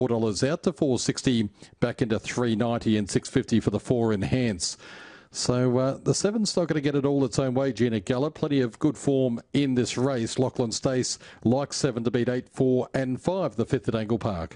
$4 out to $4.60, back into $3.90 and $6.50 for the 4 Enhance. So the 7's not going to get it all its own way, Gina Gala. Plenty of good form in this race. Lachlan Stace likes 7 to beat 8, 4 and 5, the 5th at Angle Park.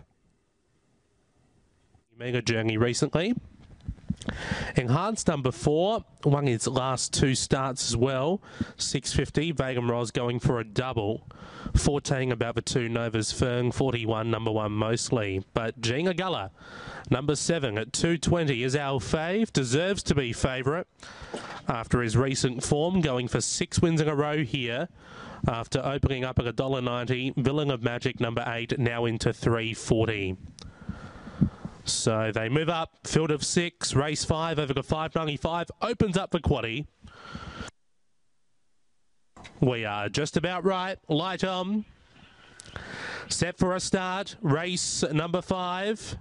Mega journey recently. Enhanced number 4 won its last 2 starts as well. 6.50, Vegan Ros going for a double. 14 about the 2, Nova's Fern. 41, number 1 mostly. But Gina Gala, number 7 at 2.20 is our fave. Deserves to be favourite after his recent form, going for 6 wins in a row here. After opening up at $1.90, Villain of Magic number 8 now into $3.40. So they move up, field of 6, race 5 over to $5.95, opens up for Quaddy. We are just about right, light on. Set for a start, race number 5.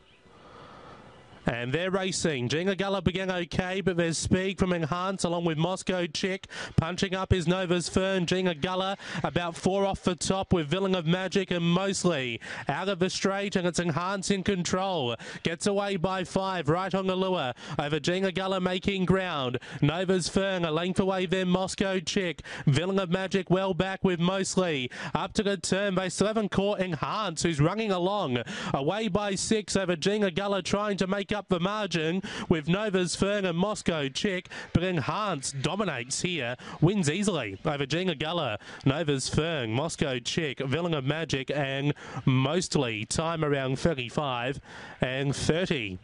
And they're racing. Gina Gala began okay, but there's speed from Enhance along with Moscow Chick. Punching up is Nova's Fern. Gina Gala about 4 off the top with Villain of Magic and Mostly out of the straight, and it's Enhance in control. Gets away by 5 right on the lure over Gina Gala making ground. Nova's Fern a length away, then Moscow Chick. Villain of Magic well back with Mostly. Up to the turn, they still haven't caught Enhance, who's running along. Away by 6 over Gina Gala trying to make up the margin with Nova's Fern and Moscow Chick, but Enhance dominates here, wins easily over Gina Gala, Nova's Fern, Moscow Chick, Villain of Magic and Mostly. Time around 35 and 30.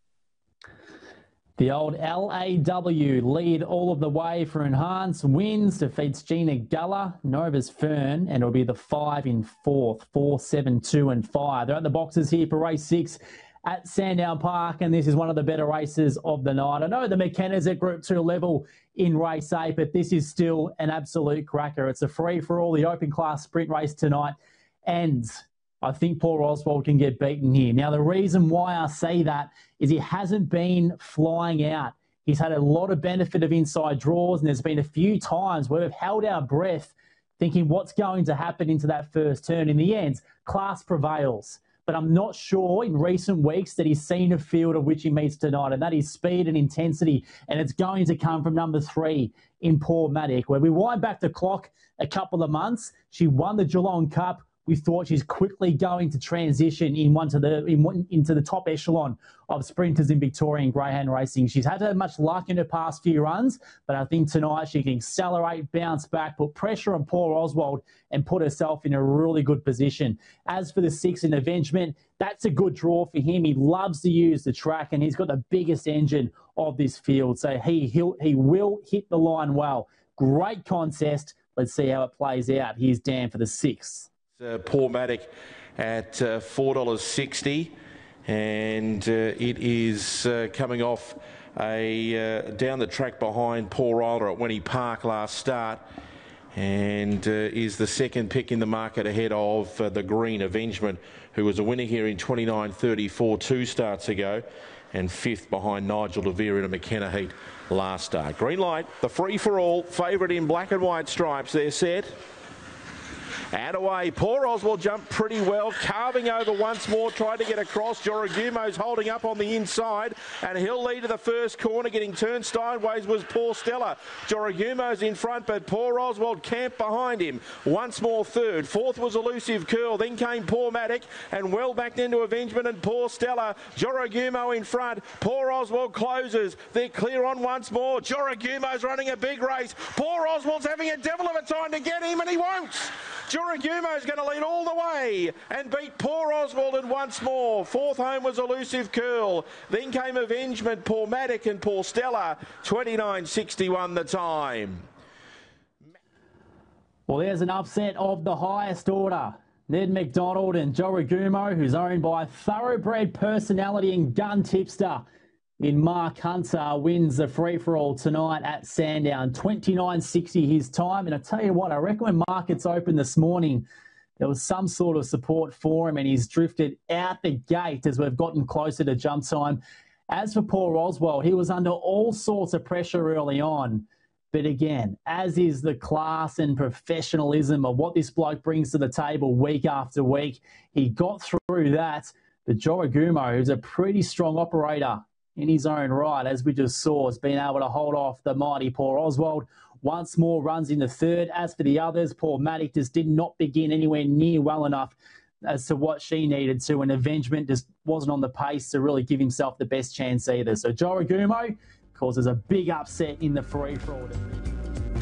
The old LAW lead all of the way for Enhance, wins, defeats Gina Gala, Nova's Fern, and it'll be the 5 in 4th, 4, 7, 2 and 5. They're at the boxes here for race 6 at Sandown Park, and this is one of the better races of the night. I know the McKenna's at Group 2 level in race 8, but this is still an absolute cracker. It's a free-for-all. The open class sprint race tonight ends. I think Paul Oswald can get beaten here. Now, the reason why I say that is he hasn't been flying out. He's had a lot of benefit of inside draws, and there's been a few times where we've held our breath thinking what's going to happen into that first turn. In the end, class prevails. But I'm not sure in recent weeks that he's seen a field of which he meets tonight, and that is speed and intensity, and it's going to come from number 3 in Paul Matic. Where we wind back the clock a couple of months, she won the Geelong Cup. We thought she's quickly going to transition into the top echelon of sprinters in Victorian greyhound racing. She's had much luck in her past few runs, but I think tonight she can accelerate, bounce back, put pressure on Paul Oswald and put herself in a really good position. As for the 6 in Avengement, that's a good draw for him. He loves to use the track, and he's got the biggest engine of this field, so he will hit the line well. Great contest. Let's see how it plays out. Here's Dan for the 6th. Paul Matic at $4.60, and it is coming off down the track behind Paul Ryder at Winnie Park last start, and is the 2nd pick in the market ahead of the Green Avengement, who was a winner here in 29.34 2 starts ago, and 5th behind Nigel De Vere in a McKenna heat last start. Green light, the free-for-all, favourite in black and white stripes. They're set. And away, Paul Oswald jumped pretty well, carving over once more, tried to get across. Joragumo's holding up on the inside, and he'll lead to the first corner. Getting turned sideways was Paul Stella. Joragumo's in front, but Paul Oswald camped behind him. Once more 3rd. 4th was Elusive Curl. Then came Paul Matic, and well backed into Avengement and Paul Stella. Joragumo in front. Paul Oswald closes. They're clear on once more. Joragumo's running a big race. Paul Oswald's having a devil of a time to get him, and he won't. Joragumo's going to lead all the way and beat Paul Oswald, and once more. 4th home was Elusive Curl. Then came Avengement, Paul Matic and Paul Stella. 29.61 the time. Well, there's an upset of the highest order. Ned McDonald and Joragumo, who's owned by thoroughbred personality and gun tipster in Mark Hunter, wins the free-for-all tonight at Sandown. 29.60 his time. And I tell you what, I reckon when markets opened this morning, there was some sort of support for him, and he's drifted out the gate as we've gotten closer to jump time. As for Paul Oswald, he was under all sorts of pressure early on. But again, as is the class and professionalism of what this bloke brings to the table week after week, he got through that. But Jorogumo, who's a pretty strong operator in his own right, as we just saw, has been able to hold off the mighty Paul Oswald. Once more runs in the third. As for the others, Paul Matic just did not begin anywhere near well enough as to what she needed to, and Avengement just wasn't on the pace to really give himself the best chance either. So Jorogumo causes a big upset in the free-for-all.